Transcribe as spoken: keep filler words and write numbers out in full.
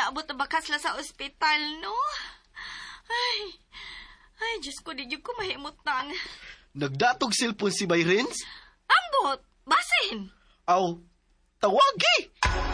naabot na bakas la sa ospital, no? Ay, ay, Diyos ko, di ko mahimutang. Nagdatog cellphone si Bayrens? Ambot, basin. Aw, tawagi!